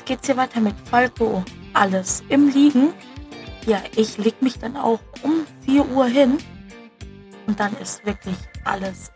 jetzt geht's hier weiter mit Falco. Alles im Liegen. Ja, ich leg mich dann auch um 4 Uhr hin. Und dann ist wirklich alles